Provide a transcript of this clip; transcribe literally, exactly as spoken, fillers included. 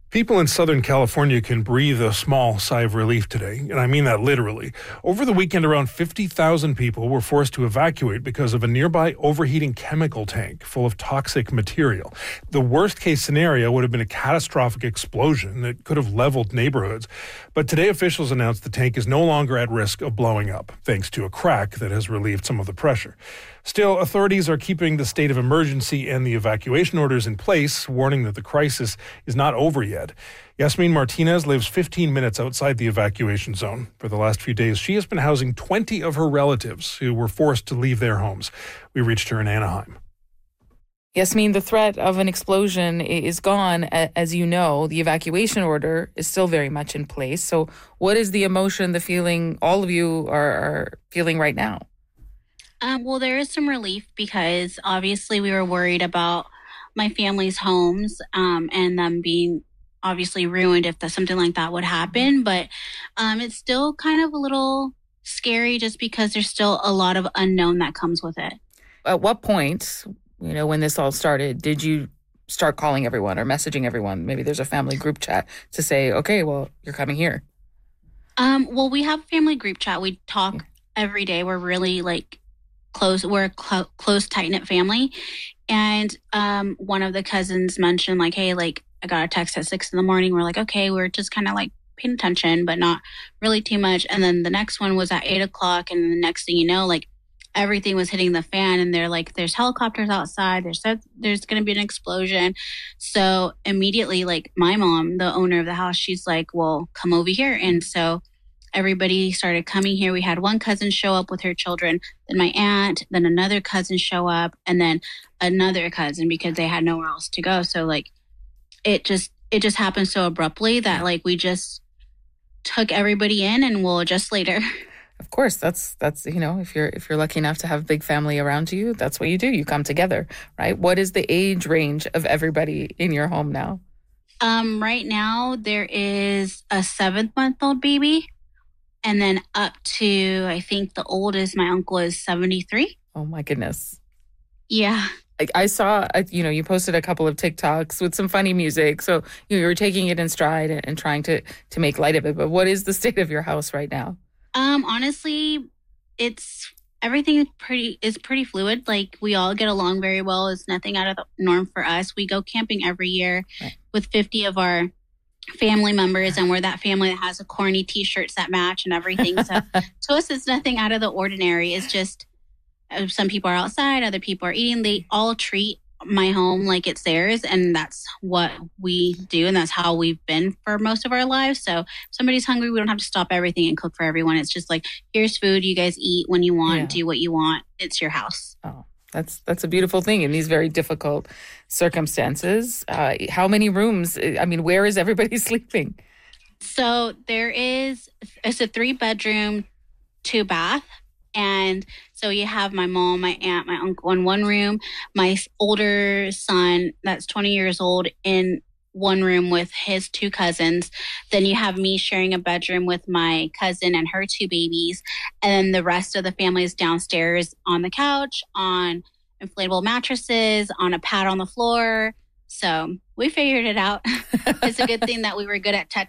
People in Southern California can breathe a small sigh of relief today, and I mean that literally. Over the weekend, around fifty thousand people were forced to evacuate because of a nearby overheating chemical tank full of toxic material. The worst-case scenario would have been a catastrophic explosion that could have leveled neighborhoods. But today, officials announced the tank is no longer at risk of blowing up, thanks to a crack that has relieved some of the pressure. Still, authorities are keeping the state of emergency and the evacuation orders in place, warning that the crisis is not over yet. Yasmin Martinez lives fifteen minutes outside the evacuation zone. For the last few days, she has been housing twenty of her relatives who were forced to leave their homes. We reached her in Anaheim. Yasmin, the threat of an explosion is gone. As you know, the evacuation order is still very much in place. So what is the emotion, the feeling all of you are, are feeling right now? Um, well, there is some relief because obviously we were worried about my family's homes um, and them being obviously ruined if that, something like that would happen. But um, it's still kind of a little scary just because there's still a lot of unknown that comes with it. At what point, you know, when this all started, did you start calling everyone or messaging everyone? Maybe there's a family group chat to say, okay, well, you're coming here. Um, well, we have a family group chat. We talk yeah. every day. We're really like close. We're a cl- close, tight-knit family. And um, one of the cousins mentioned like, hey, like I got a text at six in the morning. We're like, okay, we're just kind of like paying attention, but not really too much. And then the next one was at eight o'clock. And the next thing you know, like everything was hitting the fan and they're like, there's helicopters outside. There's, there's going to be an explosion. So immediately, like my mom, the owner of the house, she's like, well, come over here. And so everybody started coming here. We had one cousin show up with her children, then my aunt, then another cousin show up, and then another cousin because they had nowhere else to go. So like it just it just happened so abruptly that like we just took everybody in and we'll adjust later. Of course, that's that's you know, if you're if you're lucky enough to have a big family around you, that's what you do. You come together, right? What is the age range of everybody in your home now? Um, right now there is a seven-month-old baby. And then up to, I think the oldest, my uncle is seventy-three. Oh, my goodness. Yeah. I, I saw, you know, you posted a couple of TikToks with some funny music. So you, know, you were taking it in stride and, and trying to, to make light of it. But what is the state of your house right now? Um, honestly, it's everything is pretty is pretty fluid. Like we all get along very well. It's nothing out of the norm for us. We go camping every year right. with fifty of our family members, and we're that family that has a corny t-shirts that match and everything. So to us, it's nothing out of the ordinary. It's just uh, some people are outside, other people are eating. They all treat my home like it's theirs, and that's what we do, and that's how we've been for most of our lives. So if somebody's hungry, we don't have to stop everything and cook for everyone. It's just like, here's food, you guys eat when you want, yeah. do what you want. It's your house. Oh. That's that's a beautiful thing in these very difficult circumstances. Uh, how many rooms? I mean, where is everybody sleeping? So there is, it's a three bedroom, two bath. And so you have my mom, my aunt, my uncle in one room, my older son that's twenty years old in one room with his two cousins. Then you have me sharing a bedroom with my cousin and her two babies. And then the rest of the family is downstairs on the couch, on inflatable mattresses, on a pad on the floor. So we figured it out. It's a good thing that we were good at te-